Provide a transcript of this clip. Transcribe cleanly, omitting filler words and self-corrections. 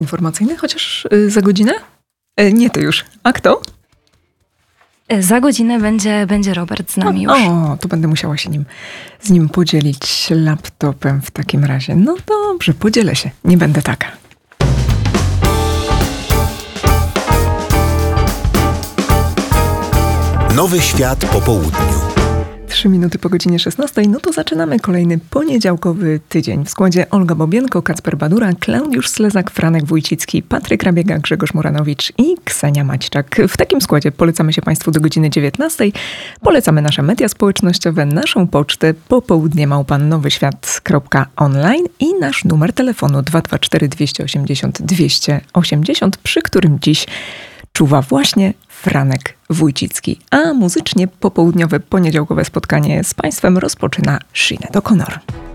informacyjny, chociaż za godzinę? Nie, to już. A kto? Za godzinę będzie Robert z nami już. O, to będę musiała się z nim podzielić laptopem w takim razie. No dobrze, podzielę się. Nie będę taka. Nowy świat po południu. 3 minuty po godzinie 16, no to zaczynamy kolejny poniedziałkowy tydzień. W składzie Olga Bobienko, Kacper Badura, Klaudiusz Slezak, Franek Wójcicki, Patryk Rabiega, Grzegorz Muranowicz i Ksenia Maćczak. W takim składzie polecamy się Państwu do godziny 19. Polecamy nasze media społecznościowe, naszą pocztę popołudniemałpan-nowyświat.online i nasz numer telefonu 224 280 280, przy którym dziś czuwa właśnie Franek Wójcicki. A muzycznie popołudniowe, poniedziałkowe spotkanie z Państwem rozpoczyna Sinead O'Connor.